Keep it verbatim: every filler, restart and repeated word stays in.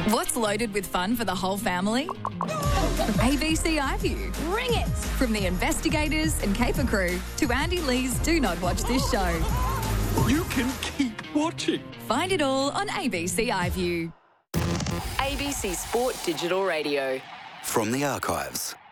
What's loaded with fun for the whole family? From A B C iView. Bring it! From the investigators and Caper crew to Andy Lee's Do Not Watch This Show. You can keep watching. Find it all on A B C iView. A B C Sport Digital Radio. From the archives.